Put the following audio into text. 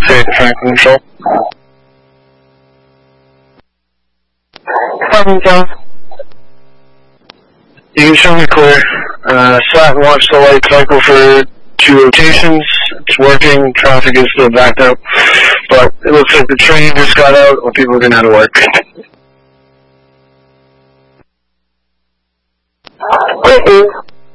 State Franklin Control. Franklin Jones. You can show me clear. Sat and watch the light cycle for 2 rotations. It's working. Traffic is still backed up. But it looks like the train just got out or people are going to have to work. Wait,